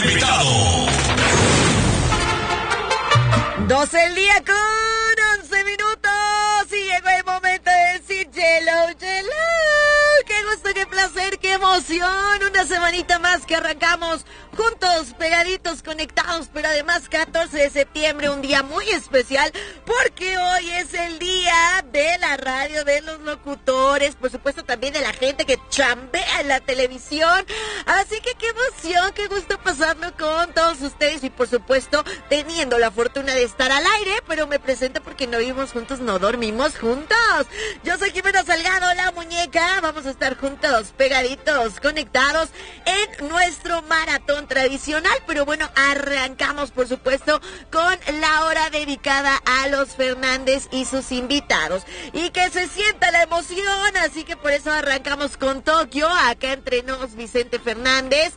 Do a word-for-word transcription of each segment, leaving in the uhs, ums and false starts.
invitado. doce el día con once minutos y llegó el momento de decir hello, hello. Qué gusto, qué placer, qué emoción. Una semanita más que arrancamos juntos, pegaditos, conectados, pero además catorce de septiembre, un día muy especial porque hoy es el día de la radio, de los locutores, por supuesto también de la gente que chambea en la televisión. Así que qué emoción, qué gusto pasarlo con todos ustedes y por supuesto teniendo la fortuna de estar al aire, pero me presento porque no vivimos juntos, no dormimos juntos. Yo soy Jimena Salgado, la muñeca. Vamos a estar juntos, pegaditos, conectados en nuestro maratón tradicional, pero bueno, arrancamos por supuesto con la hora dedicada a los Fernández y sus invitados y que se sienta la emoción, así que por eso arrancamos con Tokio, acá entre nos Vicente Fernández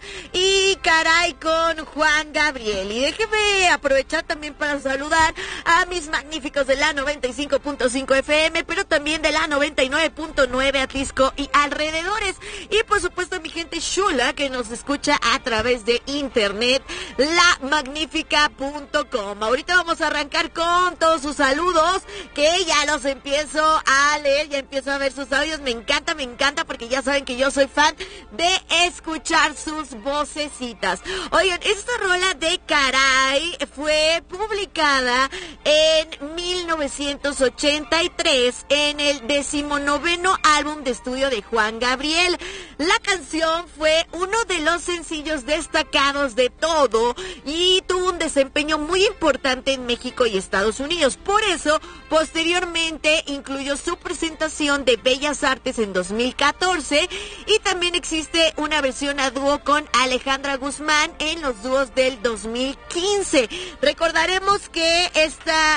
y caray con Juan Gabriel. Y déjeme aprovechar también para saludar a mis magníficos de la noventa y cinco punto cinco F M, pero también de la noventa y nueve punto nueve Atlisco y alrededores, y por supuesto mi gente chula que nos escucha a través de internet, la magnífica punto com. Ahorita vamos a arrancar con todos sus saludos, que ya los empiezo a leer, ya empiezo a ver sus audios. Me encanta, me encanta, porque ya saben que yo soy fan de escuchar sus vocecitas. Oigan, esta rola de caray fue publicada en mil novecientos ochenta y tres en el decimonoveno álbum de estudio de Juan Gabriel. La canción fue uno de los sencillos destacados de todo y tuvo un desempeño muy importante en México y Estados Unidos. Por eso, posteriormente incluyó su presentación de Bellas Artes en dos mil catorce y también existe una versión a dúo con Alejandra Guzmán en los dúos del dos mil quince. Recordaremos que esta